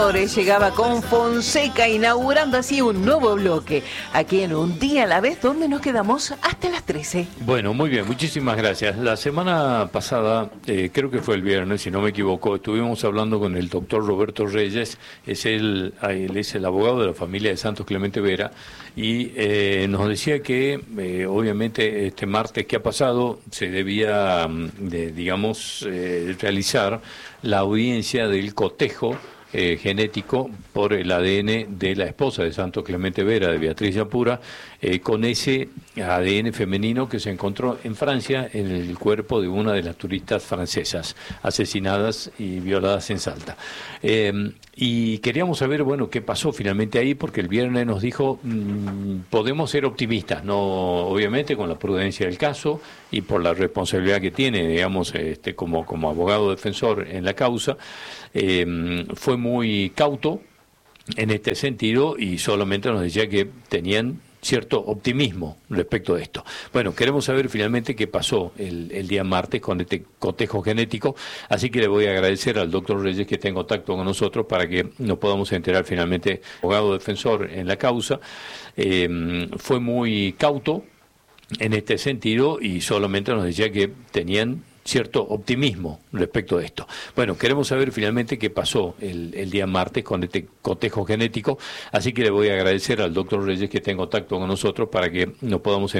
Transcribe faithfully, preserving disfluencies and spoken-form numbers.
Llegaba con Fonseca, inaugurando así un nuevo bloque, aquí en Un Día a la Vez, donde nos quedamos hasta las trece. Bueno, muy bien, muchísimas gracias. La semana pasada, eh, creo que fue el viernes, si no me equivoco, estuvimos hablando con el doctor Roberto Reyes, es el, él es el abogado de la familia de Santos Clemente Vera, y eh, nos decía que, eh, obviamente, este martes que ha pasado, se debía, de, digamos, eh, realizar la audiencia del cotejo Eh, genético por el A D N de la esposa de Santos Clemente Vera, de Beatriz Yapura, eh, con ese A D N femenino que se encontró en Francia en el cuerpo de una de las turistas francesas asesinadas y violadas en Salta. Eh, y queríamos saber, bueno, qué pasó finalmente ahí, porque el viernes nos dijo, mmm, podemos ser optimistas, no, obviamente con la prudencia del caso y por la responsabilidad que tiene, digamos, este, como, como abogado defensor en la causa. Eh, fue muy cauto en este sentido y solamente nos decía que tenían cierto optimismo respecto de esto. Bueno, queremos saber finalmente qué pasó el, el día martes con este cotejo genético, así que le voy a agradecer al doctor Reyes que esté en contacto con nosotros para que nos podamos enterar finalmente, abogado defensor en la causa. Eh, fue muy cauto en este sentido y solamente nos decía que tenían cierto optimismo respecto de esto. Bueno, queremos saber finalmente qué pasó el, el día martes con este cotejo genético, así que le voy a agradecer al doctor Reyes que esté en contacto con nosotros para que nos podamos